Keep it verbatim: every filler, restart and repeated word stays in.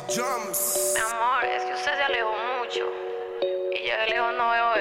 Mi amor, es que usted se alejó mucho y yo de lejos no veo